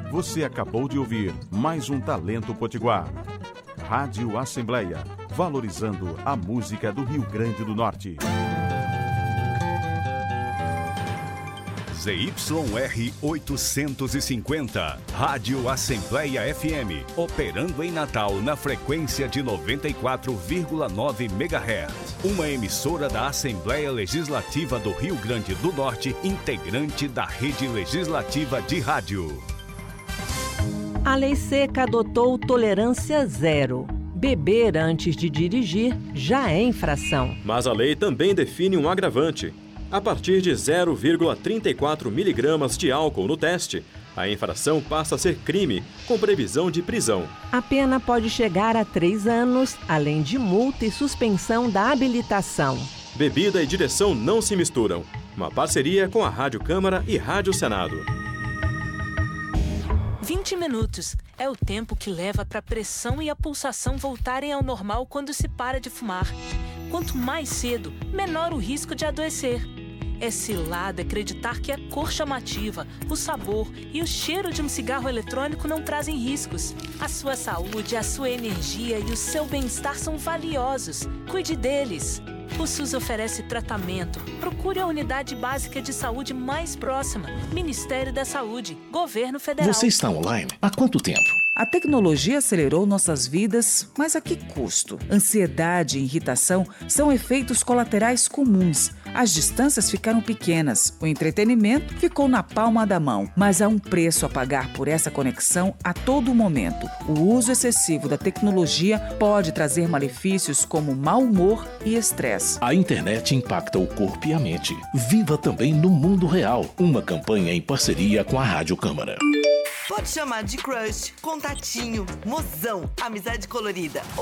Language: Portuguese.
Você acabou de ouvir mais um Talento Potiguar. Rádio Assembleia, valorizando a música do Rio Grande do Norte. ZYR 850, Rádio Assembleia FM, operando em Natal na frequência de 94,9 MHz. Uma emissora da Assembleia Legislativa do Rio Grande do Norte, integrante da Rede Legislativa de Rádio. A Lei Seca adotou tolerância zero. Beber antes de dirigir já é infração. Mas a lei também define um agravante. A partir de 0,34 miligramas de álcool no teste, a infração passa a ser crime, com previsão de prisão. A pena pode chegar a 3 anos, além de multa e suspensão da habilitação. Bebida e direção não se misturam. Uma parceria com a Rádio Câmara e Rádio Senado. 20 minutos é o tempo que leva para a pressão e a pulsação voltarem ao normal quando se para de fumar. Quanto mais cedo, menor o risco de adoecer. É cilada acreditar que a cor chamativa, o sabor e o cheiro de um cigarro eletrônico não trazem riscos. A sua saúde, a sua energia e o seu bem-estar são valiosos. Cuide deles. O SUS oferece tratamento. Procure a unidade básica de saúde mais próxima. Ministério da Saúde, Governo Federal. Você está online há quanto tempo? A tecnologia acelerou nossas vidas, mas a que custo? Ansiedade e irritação são efeitos colaterais comuns. As distâncias ficaram pequenas, o entretenimento ficou na palma da mão. Mas há um preço a pagar por essa conexão a todo momento. O uso excessivo da tecnologia pode trazer malefícios como mau humor e estresse. A internet impacta o corpo e a mente. Viva também no mundo real. Uma campanha em parceria com a Rádio Câmara. Pode chamar de crush, contatinho, mozão, amizade colorida